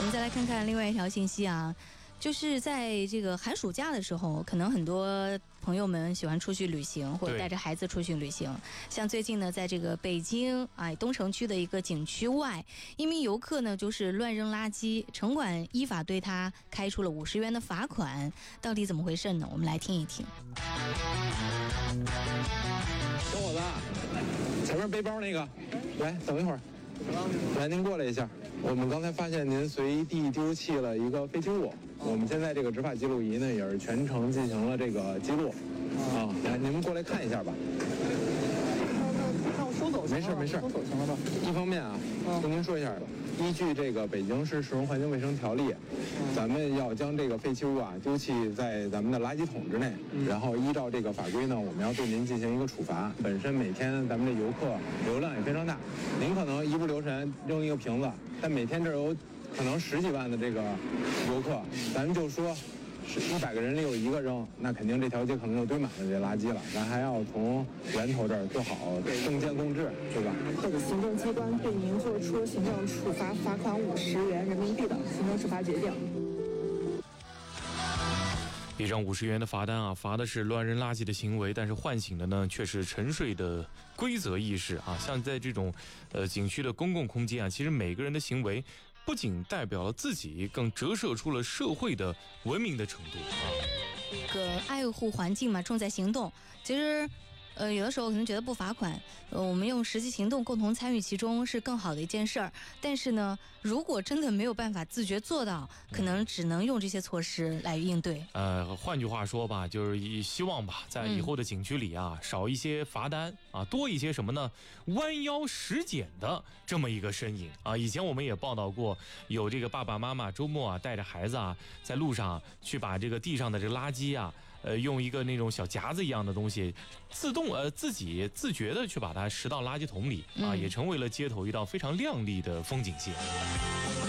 们再来看看另外一条信息啊，就是在这个寒暑假的时候，可能很多朋友们喜欢出去旅行，或者带着孩子出去旅行。像最近呢，在这个北京东城区的一个景区外，一名游客呢就是乱扔垃圾，城管依法对他开出了50元的罚款。到底怎么回事呢？我们来听一听。 小伙子，前面背包那个，来等一会儿，来您过来一下。我们刚才发现您随地丢弃了一个废弃物，我们现在这个执法记录仪呢也是全程进行了这个记录。来，您过来看一下吧。 那我收走行了吧？ 没事， 收走行了吧？ 一方面跟您说一下，依据这个北京市市容环境卫生条例，咱们要将这个废弃物丢弃在咱们的垃圾桶之内，然后依照这个法规呢，我们要对您进行一个处罚。本身每天咱们的游客流量也非常大，您可能一不留神扔一个瓶子，但每天这有可能10几万的这个游客，咱们就说100个人里有1个扔，那肯定这条街可能就堆满了这垃圾了。咱还要从源头这儿做好共建共治，对吧？ 或者行政机关对您做出行政处罚，罚款50元人民币的行政处罚决定。 一张50元的罚单罚的是乱扔垃圾的行为，但是唤醒的呢却是沉睡的规则意识像在这种景区的公共空间其实每个人的行为不仅代表了自己，更折射出了社会的文明的程度这个爱护环境嘛，重在行动。其实有的时候可能觉得不罚款，我们用实际行动共同参与其中是更好的一件事儿。但是呢，如果真的没有办法自觉做到，可能只能用这些措施来应对。 换句话说吧，就是希望吧，在以后的景区里少一些罚单多一些什么呢？弯腰拾捡的这么一个身影以前我们也报道过，有这个爸爸妈妈周末带着孩子在路上去把这个地上的这个垃圾用一个那种小夹子一样的东西，自己自觉的去把它拾到垃圾桶里也成为了街头一道非常亮丽的风景线。